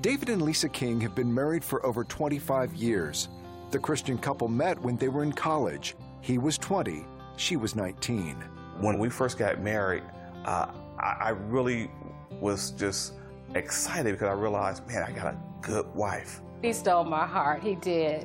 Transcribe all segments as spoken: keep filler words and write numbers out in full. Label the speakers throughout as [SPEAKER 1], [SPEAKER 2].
[SPEAKER 1] David and Lisa King have been married for over twenty-five years. The Christian couple met when they were in college. He was twenty, she was nineteen.
[SPEAKER 2] When we first got married, uh, I, I really was just excited because I realized, man, I got a good wife.
[SPEAKER 3] He stole my heart, he did.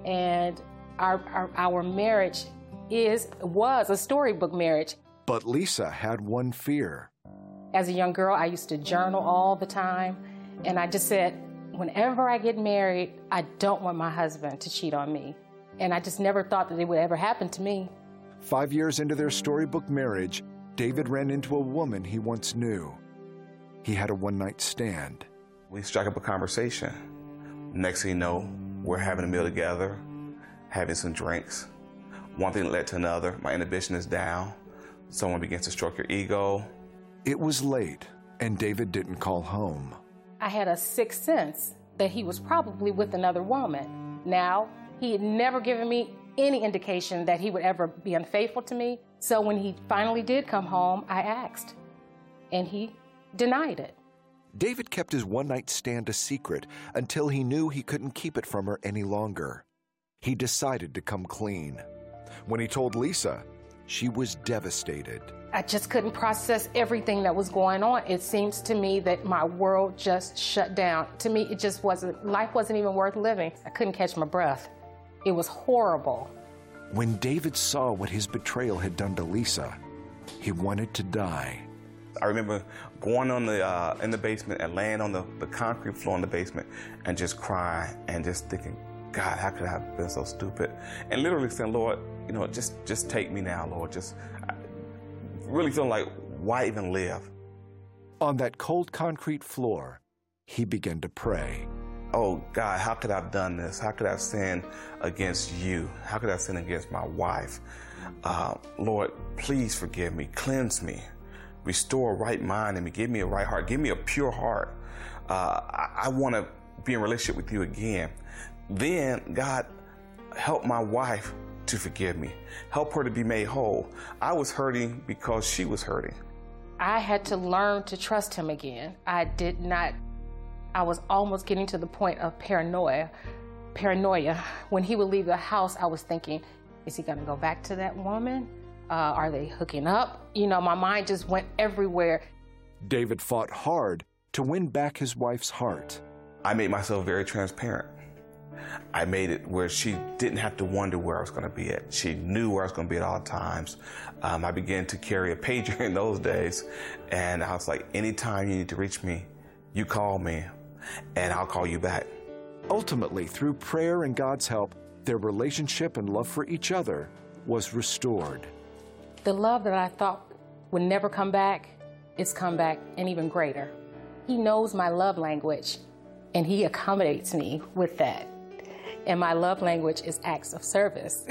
[SPEAKER 3] And our, our, our marriage is, was a storybook marriage.
[SPEAKER 1] But Lisa had one fear.
[SPEAKER 3] As a young girl, I used to journal all the time. And I just said, whenever I get married, I don't want my husband to cheat on me. And I just never thought that it would ever happen to me.
[SPEAKER 1] Five years into their storybook marriage, David ran into a woman he once knew. He had a one-night stand.
[SPEAKER 2] We struck up a conversation. Next thing you know, we're having a meal together, having some drinks. One thing led to another. My inhibition is down. Someone begins to stroke your ego.
[SPEAKER 1] It was late, and David didn't call home.
[SPEAKER 3] I had a sixth sense that he was probably with another woman. Now, he had never given me any indication that he would ever be unfaithful to me. So when he finally did come home, I asked, and he denied it.
[SPEAKER 1] David kept his one-night stand a secret until he knew he couldn't keep it from her any longer. He decided to come clean. When he told Lisa, she was devastated.
[SPEAKER 3] I just couldn't process everything that was going on. It seems to me that my world just shut down. To me, it just wasn't, life wasn't even worth living. I couldn't catch my breath. It was horrible.
[SPEAKER 1] When David saw what his betrayal had done to Lisa, he wanted to die.
[SPEAKER 2] I remember going on the uh, in the basement and laying on the, the concrete floor in the basement and just crying and just thinking, God, how could I have been so stupid? And literally saying, Lord, you know, just just take me now, Lord. Just I really feeling like, why even live?
[SPEAKER 1] On that cold concrete floor, he began to pray.
[SPEAKER 2] Oh, God, how could I have done this? How could I have sinned against you? How could I have sinned against my wife? Uh, Lord, please forgive me. Cleanse me. Restore a right mind in me. Give me a right heart. Give me a pure heart. Uh, I, I want to be in relationship with you again. Then, God, help my wife to forgive me. Help her to be made whole. I was hurting because she was hurting.
[SPEAKER 3] I had to learn to trust him again. I did not, I was almost getting to the point of paranoia. Paranoia. When he would leave the house, I was thinking, is he gonna go back to that woman? Uh, are they hooking up? You know, my mind just went everywhere.
[SPEAKER 1] David fought hard to win back his wife's heart.
[SPEAKER 2] I made myself very transparent. I made it where she didn't have to wonder where I was going to be at. She knew where I was going to be at all times. Um, I began to carry a pager in those days, and I was like, anytime you need to reach me, you call me, and I'll call you back.
[SPEAKER 1] Ultimately, through prayer and God's help, their relationship and love for each other was restored.
[SPEAKER 3] The love that I thought would never come back, it's come back and even greater. He knows my love language, and he accommodates me with that. And my love language is acts of service.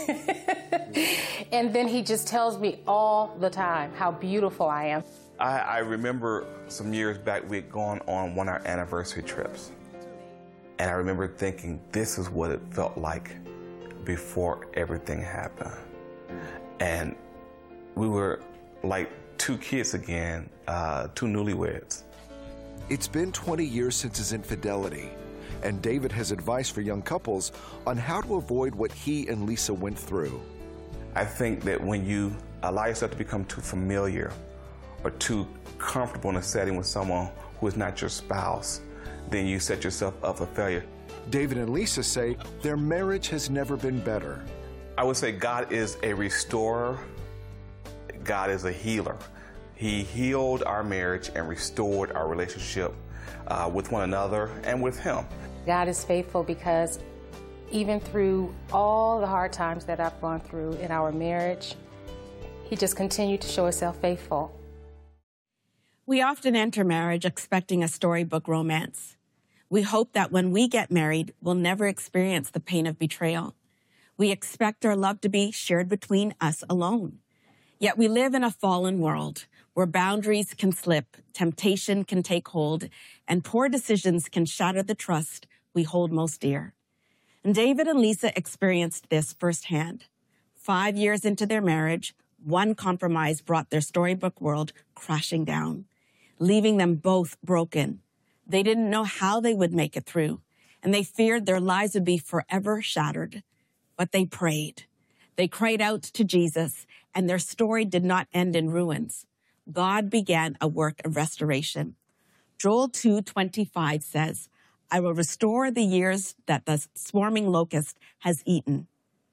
[SPEAKER 3] And then he just tells me all the time how beautiful I am.
[SPEAKER 2] I, I remember some years back we had gone on one of our anniversary trips. And I remember thinking, this is what it felt like before everything happened. And we were like two kids again, uh, two newlyweds.
[SPEAKER 1] It's been twenty years since his infidelity, and David has advice for young couples on how to avoid what he and Lisa went through.
[SPEAKER 2] I think that when you allow yourself to become too familiar or too comfortable in a setting with someone who is not your spouse, then you set yourself up for failure.
[SPEAKER 1] David and Lisa say their marriage has never been better.
[SPEAKER 2] I would say God is a restorer. God is a healer. He healed our marriage and restored our relationship uh, with one another and with him.
[SPEAKER 3] God is faithful because even through all the hard times that I've gone through in our marriage, he just continued to show himself faithful.
[SPEAKER 4] We often enter marriage expecting a storybook romance. We hope that when we get married, we'll never experience the pain of betrayal. We expect our love to be shared between us alone. Yet we live in a fallen world where boundaries can slip, temptation can take hold, and poor decisions can shatter the trust we hold most dear. And David and Lisa experienced this firsthand. Five years into their marriage, one compromise brought their storybook world crashing down, leaving them both broken. They didn't know how they would make it through, and they feared their lives would be forever shattered. But they prayed. They cried out to Jesus, and their story did not end in ruins. God began a work of restoration. Joel two twenty-five says, I will restore the years that the swarming locust has eaten.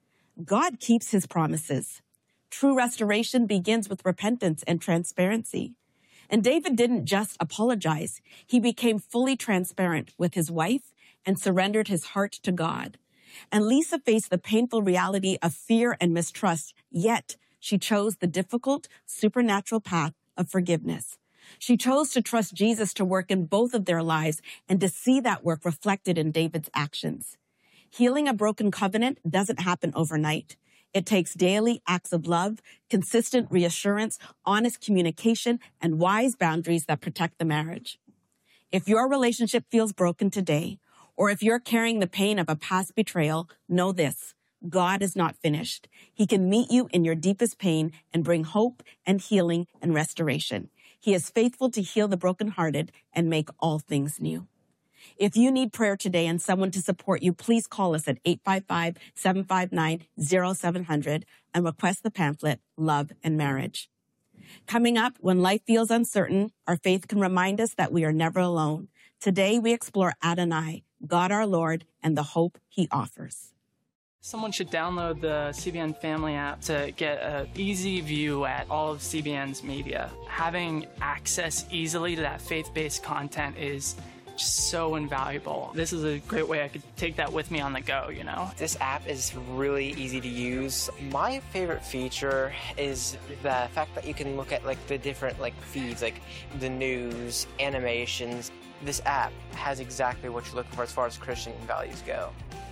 [SPEAKER 4] God keeps his promises. True restoration begins with repentance and transparency. And David didn't just apologize. He became fully transparent with his wife and surrendered his heart to God. And Lisa faced the painful reality of fear and mistrust, yet she chose the difficult, supernatural path of forgiveness. She chose to trust Jesus to work in both of their lives and to see that work reflected in David's actions. Healing a broken covenant doesn't happen overnight. It takes daily acts of love, consistent reassurance, honest communication, and wise boundaries that protect the marriage. If your relationship feels broken today, or if you're carrying the pain of a past betrayal, know this: God is not finished. He can meet you in your deepest pain and bring hope and healing and restoration. He is faithful to heal the brokenhearted and make all things new. If you need prayer today and someone to support you, please call us at eight five five, seven five nine, zero seven zero zero and request the pamphlet, Love and Marriage. Coming up, when life feels uncertain, our faith can remind us that we are never alone. Today, we explore Adonai, God our Lord, and the hope he offers.
[SPEAKER 5] Someone should download the C B N Family app to get an easy view at all of C B N's media. Having access easily to that faith-based content is just so invaluable. This is a great way I could take that with me on the go, you know?
[SPEAKER 6] This app is really easy to use. My favorite feature is the fact that you can look at like the different like feeds, like the news, animations. This app has exactly what you're looking for as far as Christian values go.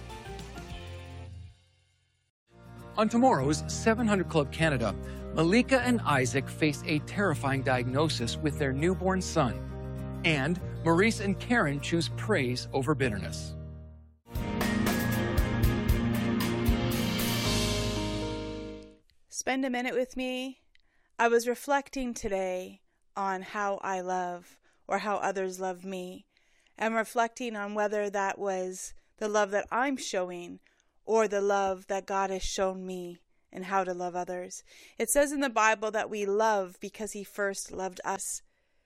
[SPEAKER 7] On tomorrow's seven hundred Club Canada, Malika and Isaac face a terrifying diagnosis with their newborn son. And Maurice and Karen choose praise over bitterness.
[SPEAKER 8] Spend a minute with me. I was reflecting today on how I love or how others love me, and reflecting on whether that was the love that I'm showing or the love that God has shown me and how to love others. It says in the Bible that we love because he first loved us.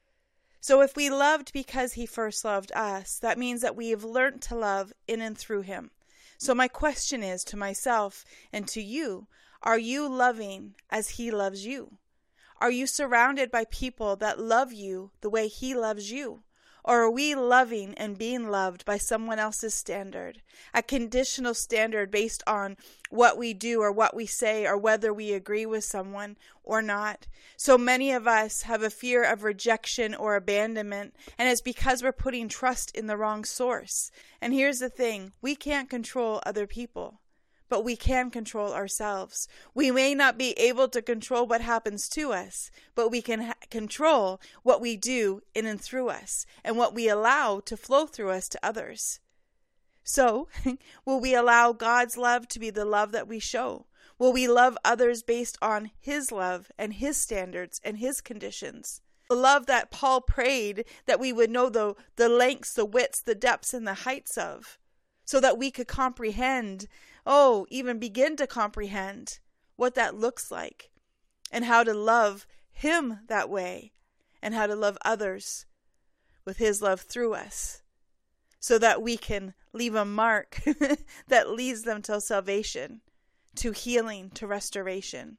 [SPEAKER 8] So if we loved because he first loved us, that means that we have learned to love in and through him. So my question is to myself and to you, are you loving as he loves you? Are you surrounded by people that love you the way he loves you? Or are we loving and being loved by someone else's standard? A conditional standard based on what we do or what we say or whether we agree with someone or not. So many of us have a fear of rejection or abandonment, and it's because we're putting trust in the wrong source. And here's the thing, we can't control other people, but we can control ourselves. We may not be able to control what happens to us, but we can ha- control what we do in and through us and what we allow to flow through us to others. So, will we allow God's love to be the love that we show? Will we love others based on his love and his standards and his conditions? The love that Paul prayed that we would know the, the lengths, the widths, the depths, and the heights of, so that we could comprehend Oh, even begin to comprehend what that looks like and how to love him that way and how to love others with his love through us so that we can leave a mark that leads them to salvation, to healing, to restoration.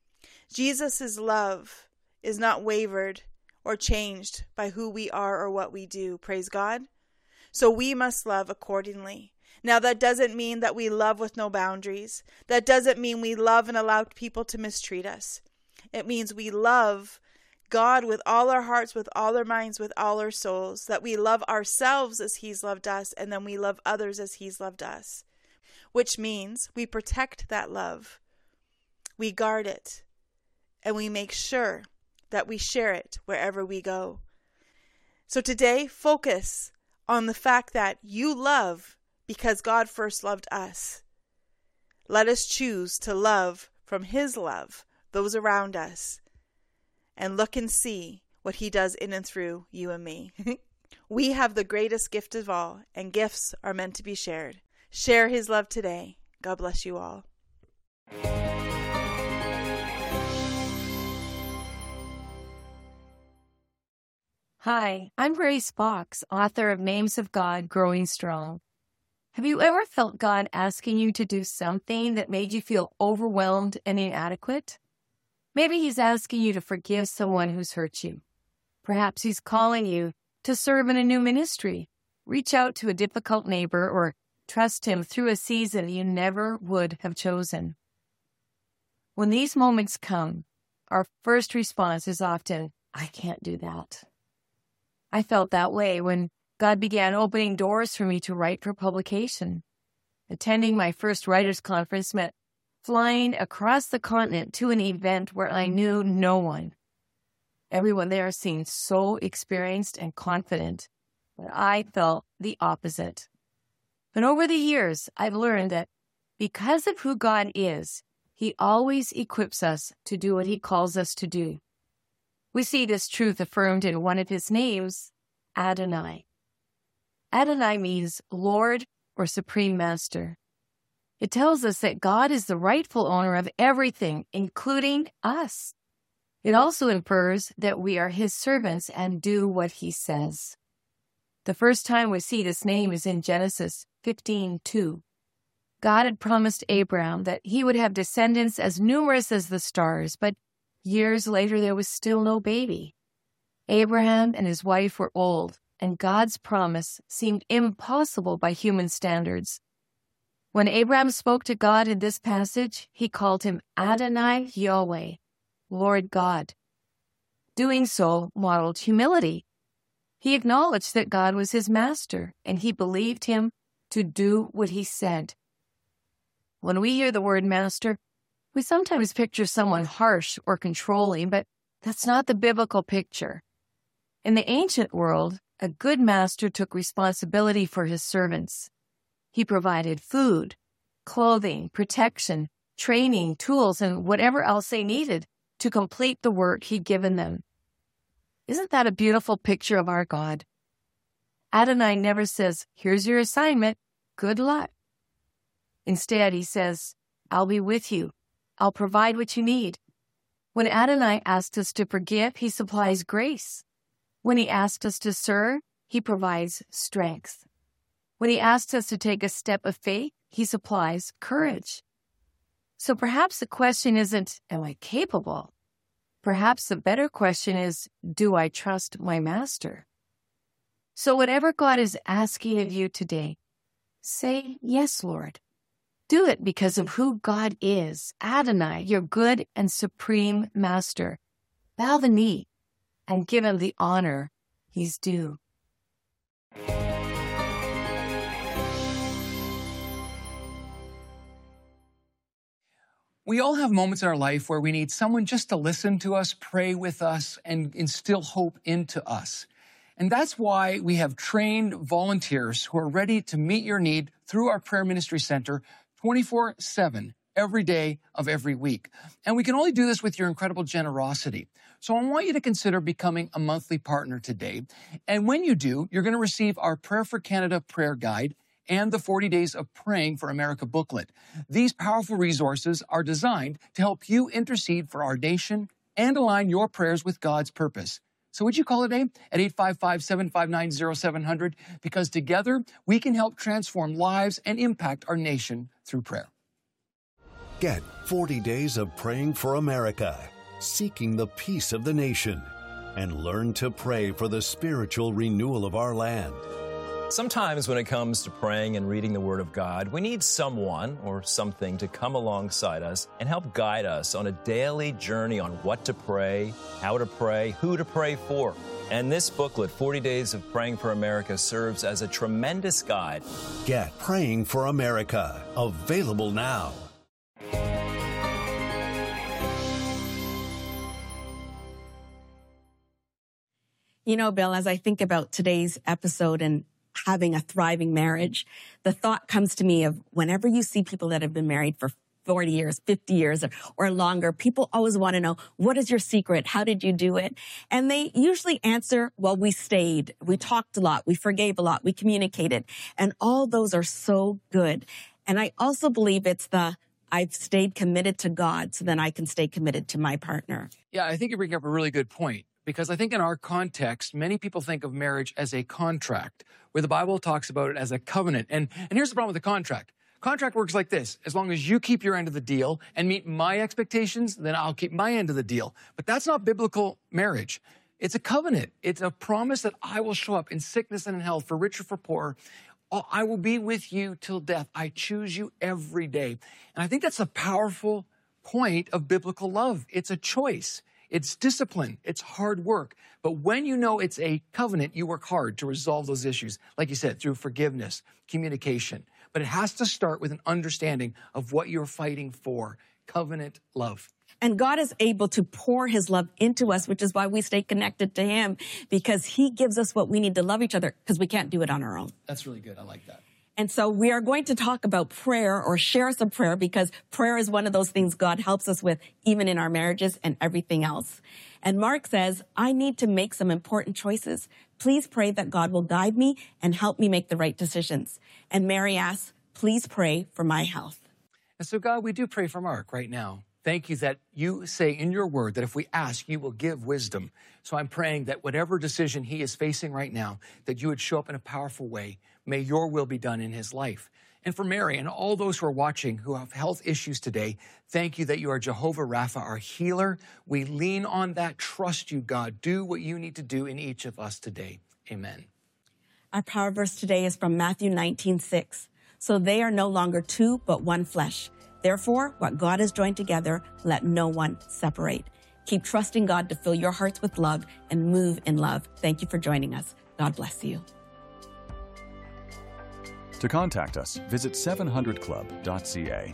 [SPEAKER 8] Jesus' love is not wavered or changed by who we are or what we do. Praise God. So we must love accordingly. Now, that doesn't mean that we love with no boundaries. That doesn't mean we love and allow people to mistreat us. It means we love God with all our hearts, with all our minds, with all our souls, that we love ourselves as he's loved us, and then we love others as he's loved us, which means we protect that love. We guard it, and we make sure that we share it wherever we go. So today, focus on the fact that you love because God first loved us. Let us choose to love from his love those around us and look and see what he does in and through you and me. We have the greatest gift of all, and gifts are meant to be shared. Share his love today. God bless you all.
[SPEAKER 9] Hi, I'm Grace Fox, author of Names of God, Growing Strong. Have you ever felt God asking you to do something that made you feel overwhelmed and inadequate? Maybe he's asking you to forgive someone who's hurt you. Perhaps he's calling you to serve in a new ministry, reach out to a difficult neighbor, or trust him through a season you never would have chosen. When these moments come, our first response is often, I can't do that. I felt that way when God began opening doors for me to write for publication. Attending my first writers' conference meant flying across the continent to an event where I knew no one. Everyone there seemed so experienced and confident, but I felt the opposite. But over the years, I've learned that because of who God is, he always equips us to do what he calls us to do. We see this truth affirmed in one of his names, Adonai. Adonai means Lord or Supreme Master. It tells us that God is the rightful owner of everything, including us. It also infers that we are his servants and do what he says. The first time we see this name is in Genesis fifteen two. God had promised Abraham that he would have descendants as numerous as the stars, but years later there was still no baby. Abraham and his wife were old, and God's promise seemed impossible by human standards. When Abraham spoke to God in this passage, he called him Adonai Yahweh, Lord God. Doing so modeled humility. He acknowledged that God was his master, and he believed him to do what he said. When we hear the word master, we sometimes picture someone harsh or controlling, but that's not the biblical picture. In the ancient world, a good master took responsibility for his servants. He provided food, clothing, protection, training, tools, and whatever else they needed to complete the work he'd given them. Isn't that a beautiful picture of our God? Adonai never says, here's your assignment, good luck. Instead, he says, I'll be with you. I'll provide what you need. When Adonai asks us to forgive, he supplies grace. When he asks us to serve, he provides strength. When he asks us to take a step of faith, he supplies courage. So perhaps the question isn't, am I capable? Perhaps the better question is, do I trust my master? So whatever God is asking of you today, say, yes, Lord. Do it because of who God is, Adonai, your good and supreme master. Bow the knee and give him the honor he's due.
[SPEAKER 7] We all have moments in our life where we need someone just to listen to us, pray with us, and instill hope into us. And that's why we have trained volunteers who are ready to meet your need through our Prayer Ministry Center twenty-four seven, every day of every week. And we can only do this with your incredible generosity. So I want you to consider becoming a monthly partner today. And when you do, you're going to receive our Prayer for Canada prayer guide and the forty days of Praying for America booklet. These powerful resources are designed to help you intercede for our nation and align your prayers with God's purpose. So would you call today at eight five five, seven five nine, zero seven zero zero? Because together we can help transform lives and impact our nation through prayer.
[SPEAKER 10] Get forty days of Praying for America, seeking the peace of the nation, and learn to pray for the spiritual renewal of our land.
[SPEAKER 11] Sometimes when it comes to praying and reading the Word of God, we need someone or something to come alongside us and help guide us on a daily journey on what to pray, how to pray, who to pray for. And this booklet, forty days of Praying for America, serves as a tremendous guide.
[SPEAKER 10] Get Praying for America, available now.
[SPEAKER 4] You know, Bill, as I think about today's episode and having a thriving marriage, the thought comes to me of whenever you see people that have been married for forty years, fifty years, or, or longer, people always want to know, what is your secret? How did you do it? And they usually answer, well, we stayed, we talked a lot, we forgave a lot, we communicated. And all those are so good. And I also believe it's the, I've stayed committed to God so then I can stay committed to my partner.
[SPEAKER 7] Yeah, I think you bring up a really good point, because I think in our context, many people think of marriage as a contract, where the Bible talks about it as a covenant. And, and here's the problem with the contract. Contract works like this. As long as you keep your end of the deal and meet my expectations, then I'll keep my end of the deal. But that's not biblical marriage. It's a covenant. It's a promise that I will show up in sickness and in health, for rich or for poor. I will be with you till death. I choose you every day. And I think that's a powerful point of biblical love. It's a choice. It's discipline. It's hard work. But when you know it's a covenant, you work hard to resolve those issues, like you said, through forgiveness, communication. But it has to start with an understanding of what you're fighting for, covenant love.
[SPEAKER 4] And God is able to pour his love into us, which is why we stay connected to him, because he gives us what we need to love each other, because we can't do it on our own.
[SPEAKER 7] That's really good. I like that.
[SPEAKER 4] And so we are going to talk about prayer, or share some prayer, because prayer is one of those things God helps us with, even in our marriages and everything else. And Mark says, I need to make some important choices. Please pray that God will guide me and help me make the right decisions. And Mary asks, please pray for my health.
[SPEAKER 7] And so, God, we do pray for Mark right now. Thank you that you say in your word that if we ask, you will give wisdom. So I'm praying that whatever decision he is facing right now, that you would show up in a powerful way. May your will be done in his life. And for Mary and all those who are watching who have health issues today, thank you that you are Jehovah Rapha, our healer. We lean on that. Trust you, God. Do what you need to do in each of us today. Amen.
[SPEAKER 4] Our power verse today is from Matthew nineteen six. So they are no longer two, but one flesh. Therefore, what God has joined together, let no one separate. Keep trusting God to fill your hearts with love and move in love. Thank you for joining us. God bless you.
[SPEAKER 12] To contact us, visit seven hundred club dot c a.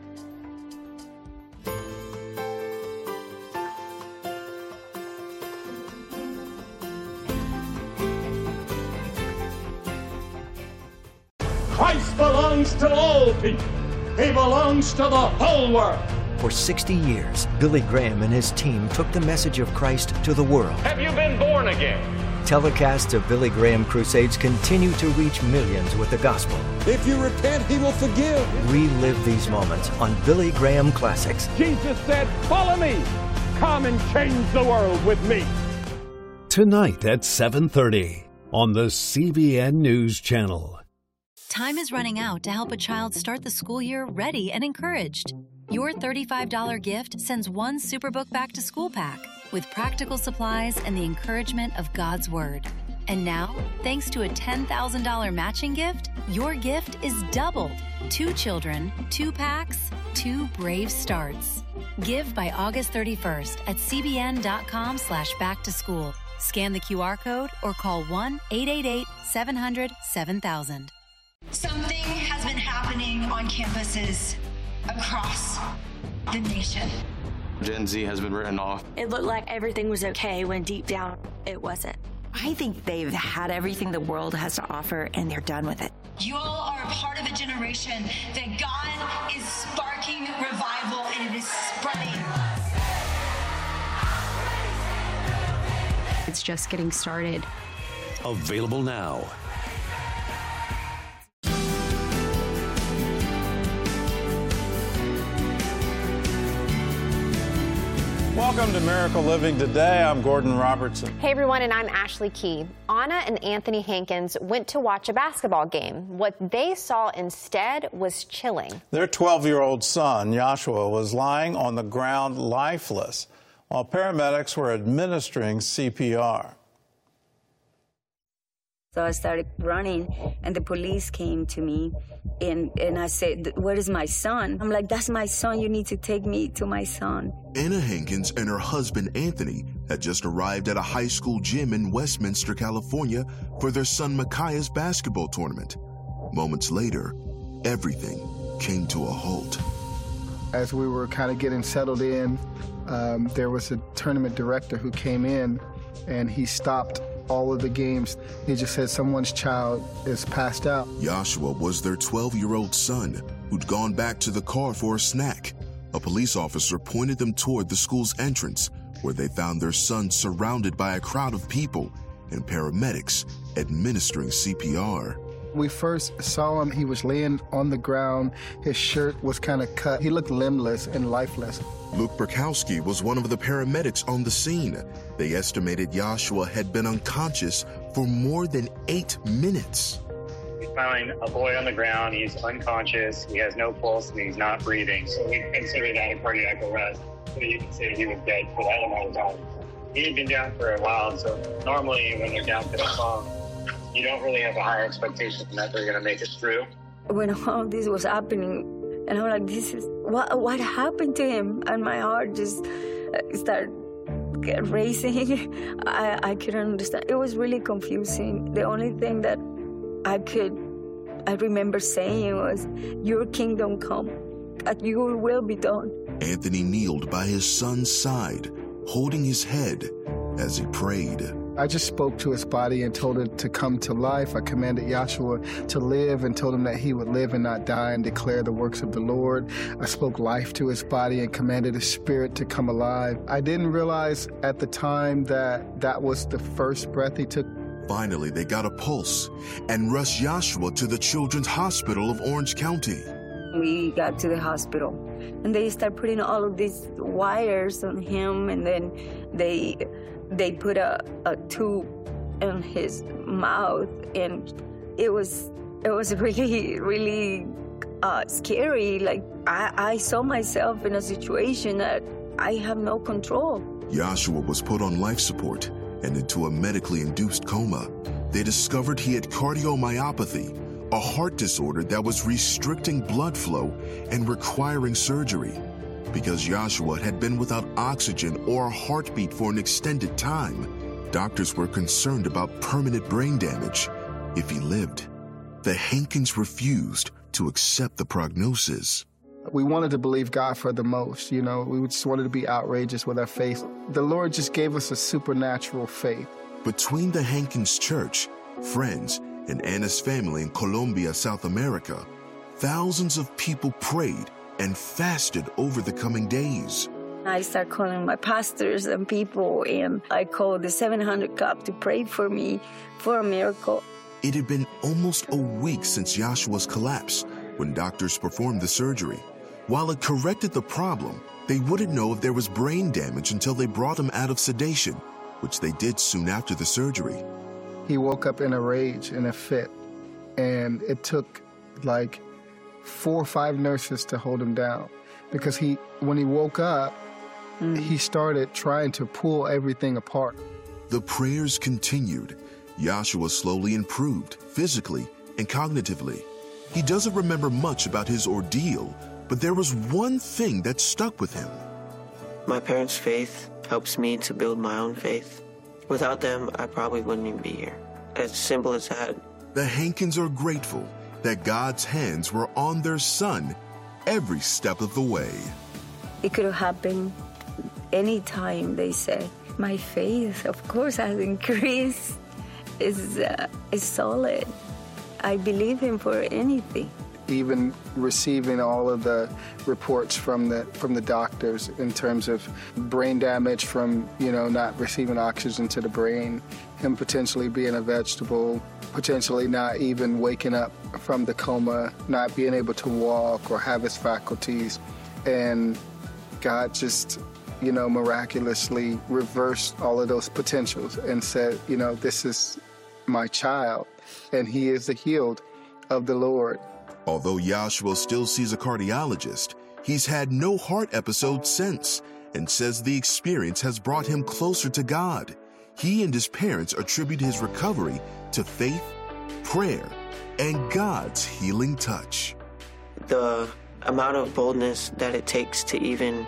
[SPEAKER 13] Christ belongs to all people. He belongs to the whole world.
[SPEAKER 14] For sixty years, Billy Graham and his team took the message of Christ to the world.
[SPEAKER 13] Have you been born again?
[SPEAKER 14] Telecasts of Billy Graham crusades continue to reach millions with the gospel.
[SPEAKER 15] If you repent, he will forgive.
[SPEAKER 14] Relive these moments on Billy Graham Classics.
[SPEAKER 13] Jesus said, follow me. Come and change the world with me.
[SPEAKER 10] Tonight at seven thirty on the C B N News Channel.
[SPEAKER 16] Time is running out to help a child start the school year ready and encouraged. Your thirty-five dollars gift sends one Superbook Back to School pack with practical supplies and the encouragement of God's Word. And now, thanks to a ten thousand dollars matching gift, your gift is doubled. Two children, two packs, two brave starts. Give by August thirty-first at cbn.com slash back to school. Scan the Q R code or call one eight eight eight, seven hundred, seven thousand.
[SPEAKER 17] Something has been happening on campuses across the nation.
[SPEAKER 18] Gen Z has been written off.
[SPEAKER 19] It looked like everything was okay when deep down it wasn't.
[SPEAKER 20] I think they've had everything the world has to offer and they're done with it.
[SPEAKER 17] You all are a part of a generation that God is sparking revival and it is spreading.
[SPEAKER 21] It's just getting started.
[SPEAKER 10] Available now.
[SPEAKER 22] Welcome to Miracle Living Today. I'm Gordon Robertson.
[SPEAKER 23] Hey everyone, and I'm Ashley Key. Anna and Anthony Hankins went to watch a basketball game. What they saw instead was chilling.
[SPEAKER 22] Their twelve-year-old son, Joshua, was lying on the ground lifeless while paramedics were administering C P R.
[SPEAKER 24] So I started running, and the police came to me, and, and I said, where is my son? I'm like, that's my son. You need to take me to my son.
[SPEAKER 25] Anna Hankins and her husband, Anthony, had just arrived at a high school gym in Westminster, California, for their son Micaiah's basketball tournament. Moments later, everything came to a halt.
[SPEAKER 26] As we were kind of getting settled in, um, there was a tournament director who came in, and he stopped all of the games. He just said someone's child is passed out.
[SPEAKER 25] Joshua was their twelve-year-old son, who'd gone back to the car for a snack. A police officer pointed them toward the school's entrance, where they found their son surrounded by a crowd of people and paramedics administering C P R.
[SPEAKER 26] We first saw him, he was laying on the ground. His shirt was kind of cut. He looked limbless and lifeless.
[SPEAKER 25] Luke Burkowski was one of the paramedics on the scene. They estimated Joshua had been unconscious for more than eight minutes.
[SPEAKER 1] We found a boy on the ground. He's unconscious. He has no pulse and he's not breathing. So we consider that a cardiac arrest. So you can say he was dead for that amount of time. He had been down for a while, so normally when they're down to the phone, you don't really have a high expectation that they're going to make it through.
[SPEAKER 24] When all this was happening, and I'm like, this is, what, what happened to him? And my heart just started racing. I, I couldn't understand. It was really confusing. The only thing that I could, I remember saying was, your kingdom come, that your will be done.
[SPEAKER 25] Anthony kneeled by his son's side, holding his head as he prayed.
[SPEAKER 26] I just spoke to his body and told it to come to life. I commanded Joshua to live and told him that he would live and not die and declare the works of the Lord. I spoke life to his body and commanded his spirit to come alive. I didn't realize at the time that that was the first breath he took.
[SPEAKER 25] Finally, they got a pulse and rushed Joshua to the Children's Hospital of Orange County.
[SPEAKER 24] We got to the hospital and they started putting all of these wires on him, and then they they put a, a tube in his mouth, and it was it was really, really uh, scary. Like, I, I saw myself in a situation that I have no control.
[SPEAKER 25] Joshua was put on life support and into a medically induced coma. They discovered he had cardiomyopathy, a heart disorder that was restricting blood flow and requiring surgery. Because Joshua had been without oxygen or a heartbeat for an extended time, doctors were concerned about permanent brain damage if he lived. The Hankins refused to accept the prognosis.
[SPEAKER 26] We wanted to believe God for the most, you know. We just wanted to be outrageous with our faith. The Lord just gave us a supernatural faith.
[SPEAKER 25] Between the Hankins church, friends, and Anna's family in Colombia, South America, thousands of people prayed and fasted over the coming days.
[SPEAKER 24] I started calling my pastors and people, and I called the seven hundred Club to pray for me for a miracle.
[SPEAKER 25] It had been almost a week since Joshua's collapse when doctors performed the surgery. While it corrected the problem, they wouldn't know if there was brain damage until they brought him out of sedation, which they did soon after the surgery.
[SPEAKER 26] He woke up in a rage, in a fit, and it took like four or five nurses to hold him down, because he, when he woke up, mm. he started trying to pull everything apart.
[SPEAKER 25] The prayers continued. Joshua slowly improved physically and cognitively. He doesn't remember much about his ordeal, but there was one thing that stuck with him.
[SPEAKER 2] My parents' faith helps me to build my own faith. Without them, I probably wouldn't even be here. As simple as that.
[SPEAKER 25] The Hankins are grateful that God's hands were on their son every step of the way.
[SPEAKER 24] It could have happened any time, they said. My faith, of course, has increased. It's, uh, it's solid. I believe him for anything.
[SPEAKER 26] Even receiving all of the reports from the from the doctors in terms of brain damage from, you know, not receiving oxygen to the brain, him potentially being a vegetable, potentially not even waking up from the coma, not being able to walk or have his faculties. And God just, you know, miraculously reversed all of those potentials and said, you know, this is my child, and he is the healed of the Lord.
[SPEAKER 25] Although Joshua still sees a cardiologist, he's had no heart episode since and says the experience has brought him closer to God. He and his parents attribute his recovery to faith, prayer, and God's healing touch.
[SPEAKER 2] The amount of boldness that it takes to even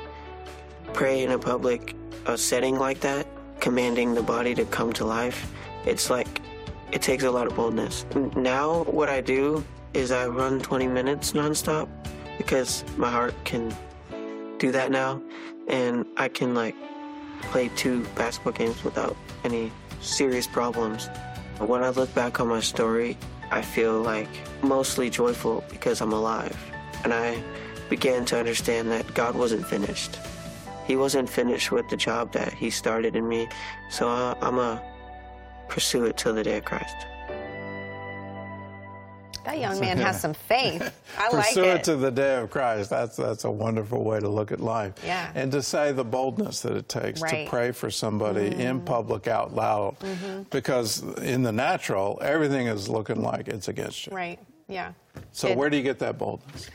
[SPEAKER 2] pray in a public a setting like that, commanding the body to come to life, it's like, it takes a lot of boldness. Now what I do is I run twenty minutes nonstop because my heart can do that now, and I can like play two basketball games without any serious problems. When I look back on my story, I feel like mostly joyful because I'm alive. and I began to understand that God wasn't finished. He wasn't finished with the job that he started in me, so uh, I'm going to pursue it till the day of Christ.
[SPEAKER 23] That young man has some faith. I like it.
[SPEAKER 22] Pursue it to the day of Christ. That's that's a wonderful way to look at life.
[SPEAKER 23] Yeah.
[SPEAKER 22] And to say the boldness that it takes
[SPEAKER 23] Right.
[SPEAKER 22] to pray for somebody
[SPEAKER 23] Mm-hmm.
[SPEAKER 22] in public out loud.
[SPEAKER 23] Mm-hmm.
[SPEAKER 22] Because in the natural, everything is looking like it's against you.
[SPEAKER 23] Right, yeah.
[SPEAKER 22] So
[SPEAKER 23] It-
[SPEAKER 22] where do you get that boldness?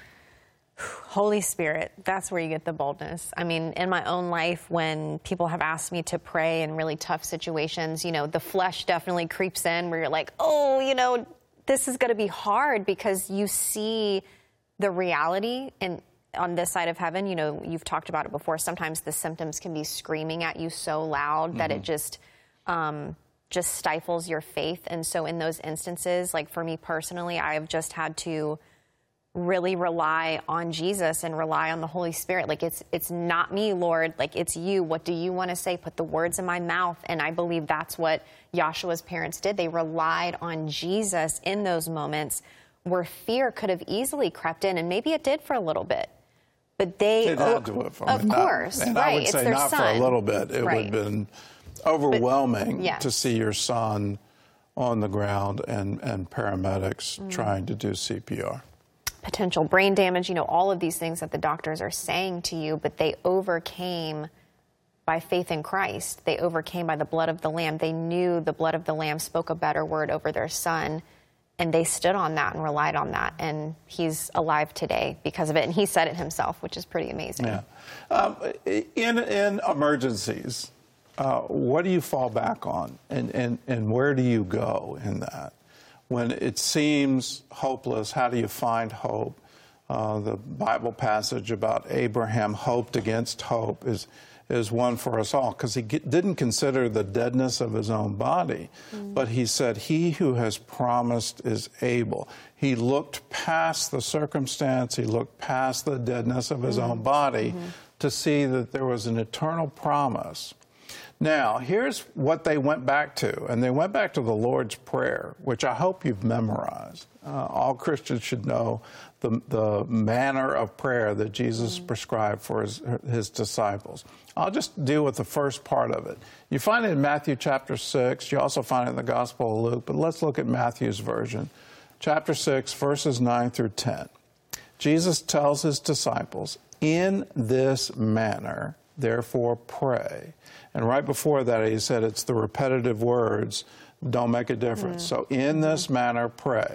[SPEAKER 23] Holy Spirit, that's where you get the boldness. I mean, in my own life, when people have asked me to pray in really tough situations, you know, the flesh definitely creeps in where you're like, oh, you know, this is going to be hard because you see the reality and on this side of heaven. You know, you've talked about it before. Sometimes the symptoms can be screaming at you so loud mm-hmm. that it just um, just stifles your faith. And so in those instances, like for me personally, I have just had to really rely on Jesus and rely on the Holy Spirit. Like it's it's not me, Lord. Like it's you. What do you want to say? Put the words in my mouth. And I believe that's what Joshua's parents did. They relied on Jesus in those moments where fear could have easily crept in, and maybe it did for a little bit. But they,
[SPEAKER 22] It had to have,
[SPEAKER 23] of
[SPEAKER 22] not,
[SPEAKER 23] course,
[SPEAKER 22] and
[SPEAKER 23] right?
[SPEAKER 22] I would
[SPEAKER 23] it's
[SPEAKER 22] say
[SPEAKER 23] their
[SPEAKER 22] not
[SPEAKER 23] son.
[SPEAKER 22] for a little bit. It
[SPEAKER 23] right.
[SPEAKER 22] would have been overwhelming
[SPEAKER 23] But, yes.
[SPEAKER 22] to see your son on the ground and, and paramedics
[SPEAKER 23] Mm.
[SPEAKER 22] trying to do C P R.
[SPEAKER 23] Potential brain damage, you know, all of these things that the doctors are saying to you, but they overcame by faith in Christ. They overcame by the blood of the Lamb. They knew the blood of the Lamb spoke a better word over their son, and they stood on that and relied on that, and he's alive today because of it, and he said it himself, which is pretty amazing.
[SPEAKER 22] Yeah. Um, in, in emergencies, uh, what do you fall back on, and, and, and where do you go in that? When it seems hopeless, how do you find hope? Uh, the Bible passage about Abraham hoped against hope is is one for us all, because he get, didn't consider the deadness of his own body, mm. but he said, he who has promised is able. He looked past the circumstance, he looked past the deadness of his mm. own body mm-hmm. to see that there was an eternal promise. Now, here's what they went back to, and they went back to the Lord's Prayer, which I hope you've memorized. Uh, all Christians should know the, the manner of prayer that Jesus mm. prescribed for his, his disciples. I'll just deal with the first part of it. You find it in Matthew chapter six. You also find it in the Gospel of Luke, but let's look at Matthew's version. Chapter six, verses nine through ten. Jesus tells his disciples, in this manner, therefore pray. And right before that, he said it's the repetitive words don't make a difference. Mm. So in this manner, pray.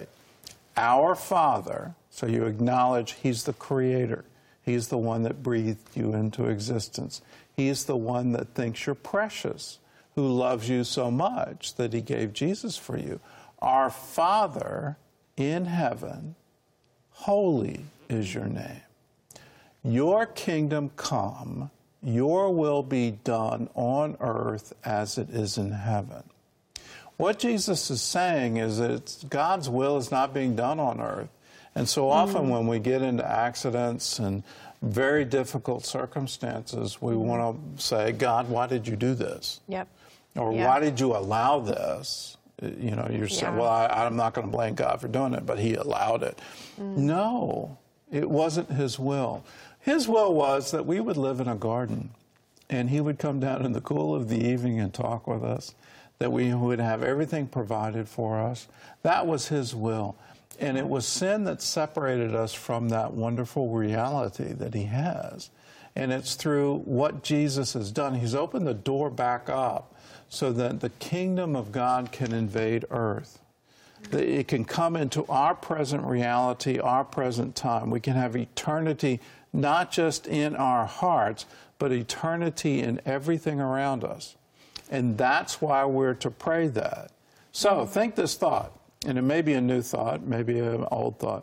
[SPEAKER 22] Our Father, so you acknowledge he's the creator. He's the one that breathed you into existence. He's the one that thinks you're precious, who loves you so much that he gave Jesus for you. Our Father in heaven, holy is your name. Your kingdom come. Your will be done on earth as it is in heaven. What Jesus is saying is that it's, God's will is not being done on earth. And so often mm. when we get into accidents and very difficult circumstances, we mm. want to say, God, why did you do this?
[SPEAKER 23] Yep.
[SPEAKER 22] Or
[SPEAKER 23] yep.
[SPEAKER 22] why did you allow this? You know, you're saying,
[SPEAKER 23] yeah.
[SPEAKER 22] well, I, I'm not going to blame God for doing it, but he allowed it. Mm. No, it wasn't his will. His will was that we would live in a garden, and he would come down in the cool of the evening and talk with us, that we would have everything provided for us. That was his will. And it was sin that separated us from that wonderful reality that he has. And it's through what Jesus has done. He's opened the door back up so that the kingdom of God can invade earth. It can come into our present reality, our present time. We can have eternity not just in our hearts, but eternity in everything around us. And that's why we're to pray that. So think this thought, and it may be a new thought, maybe an old thought.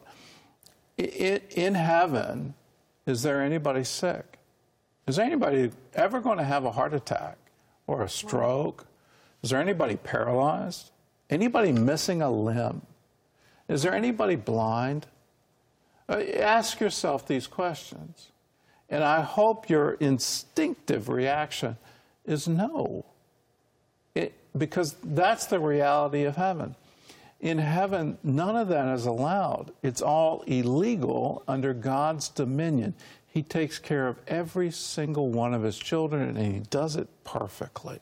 [SPEAKER 22] In heaven, is there anybody sick? Is there anybody ever going to have a heart attack or a stroke? Is there anybody paralyzed? Anybody missing a limb? Is there anybody blind? Uh, ask yourself these questions. And I hope your instinctive reaction is no. It, because that's the reality of heaven. In heaven, none of that is allowed. It's all illegal under God's dominion. He takes care of every single one of his children, and he does it perfectly.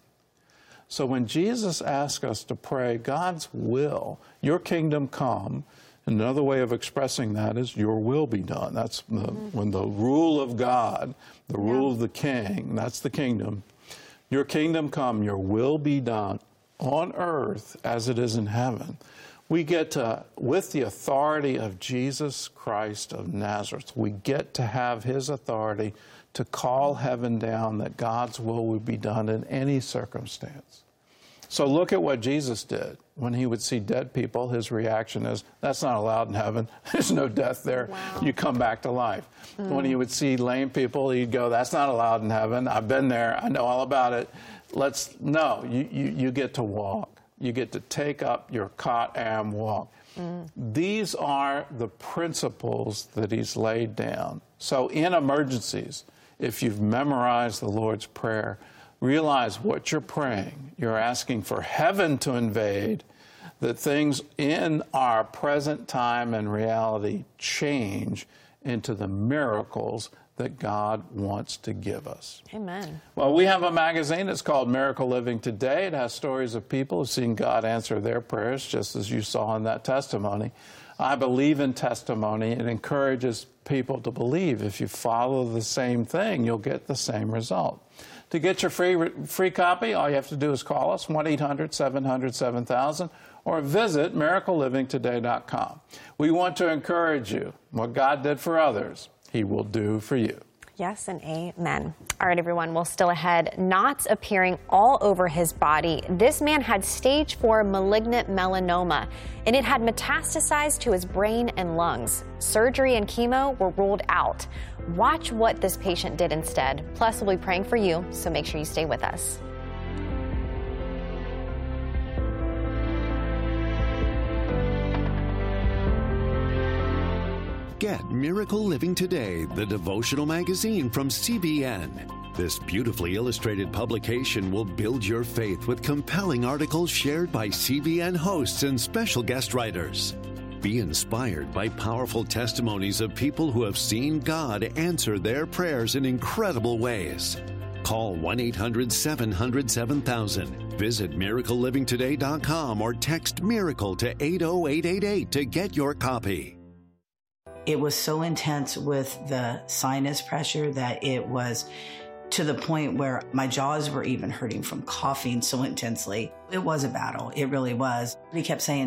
[SPEAKER 22] So when Jesus asks us to pray, God's will, your kingdom come, another way of expressing that is your will be done. That's the, mm-hmm. when the rule of God, the yeah. rule of the king, that's the kingdom. Your kingdom come, your will be done on earth as it is in heaven. We get to, with the authority of Jesus Christ of Nazareth, we get to have his authority to call heaven down that God's will would be done in any circumstance. So look at what Jesus did. When he would see dead people, his reaction is, that's not allowed in heaven. There's no death there. Wow. You come back to life. Mm. When he would see lame people, he'd go, that's not allowed in heaven. I've been there. I know all about it. Let's, no, you, you, you get to walk. You get to take up your cot and walk. Mm. These are the principles that he's laid down. So in emergencies, if you've memorized the Lord's Prayer, realize what you're praying. You're asking for heaven to invade, that things in our present time and reality change into the miracles that God wants to give us.
[SPEAKER 23] Amen.
[SPEAKER 22] Well, we have a magazine. It's called Miracle Living Today. It has stories of people who've seen God answer their prayers, just as you saw in that testimony. I believe in testimony. It encourages people to believe. If you follow the same thing, you'll get the same result. To get your free free copy, all you have to do is call us, one eight hundred, seven hundred, seven thousand, or visit miracle living today dot com. We want to encourage you. What God did for others, he will do for you.
[SPEAKER 23] Yes, and amen. All right, everyone. Well, still ahead, knots appearing all over his body. This man had stage four malignant melanoma, and it had metastasized to his brain and lungs. Surgery and chemo were ruled out. Watch what this patient did instead. Plus, we'll be praying for you, so make sure you stay with us.
[SPEAKER 10] Get Miracle Living Today, the devotional magazine from C B N. This beautifully illustrated publication will build your faith with compelling articles shared by C B N hosts and special guest writers. Be inspired by powerful testimonies of people who have seen God answer their prayers in incredible ways. Call one eight hundred, seven hundred, seven thousand. Visit miracle living today dot com or text MIRACLE to eight oh eight eight eight to get your copy.
[SPEAKER 3] It was so intense with the sinus pressure that it was to the point where my jaws were even hurting from coughing so intensely. It was a battle. It really was. He kept saying,